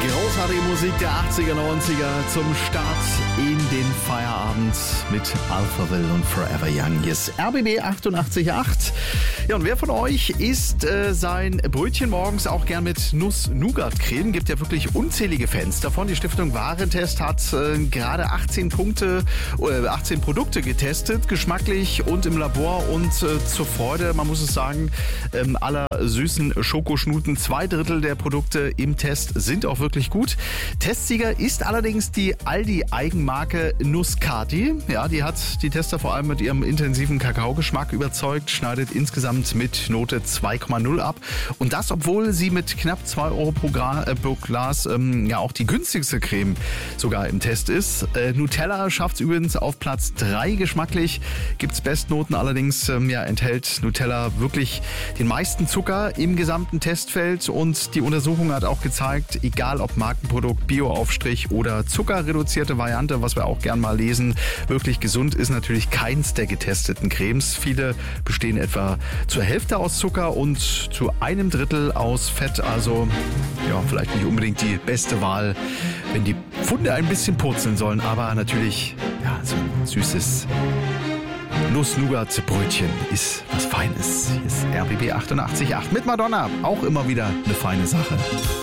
Großartige Musik der 80er, 90er zum Start in den Feierabend mit Alphaville und Forever Young. Hier ist RBB 88.8. Ja, und wer von euch isst sein Brötchen morgens auch gern mit Nuss-Nougat-Creme? Gibt ja wirklich unzählige Fans davon. Die Stiftung Warentest hat gerade 18 Produkte getestet, geschmacklich und im Labor und zur Freude, man muss es sagen, aller süßen Schokoschnuten. 2/3 der Produkte im Test sind auch wirklich gut. Testsieger ist allerdings die Aldi-Eigenmarke Nuscati. Ja, die hat die Tester vor allem mit ihrem intensiven Kakaogeschmack überzeugt, schneidet insgesamt mit Note 2,0 ab. Und das, obwohl sie mit knapp 2 Euro pro Glas ja auch die günstigste Creme sogar im Test ist. Nutella schafft es übrigens auf Platz 3 geschmacklich. Gibt es Bestnoten, allerdings enthält Nutella wirklich den meisten Zucker im gesamten Testfeld. Und die Untersuchung hat auch gezeigt, egal ob Markenprodukt, Bioaufstrich oder zuckerreduzierte Variante, was wir auch gern mal lesen, wirklich gesund ist natürlich keins der getesteten Cremes. Viele bestehen etwa zur Hälfte aus Zucker und zu 1/3 aus Fett. Also ja, vielleicht nicht unbedingt die beste Wahl, wenn die Pfunde ein bisschen purzeln sollen. Aber natürlich, ja, so ein süßes Nuss-Nougat-Brötchen ist was Feines. Hier ist RBB 88.8 mit Madonna. Auch immer wieder eine feine Sache.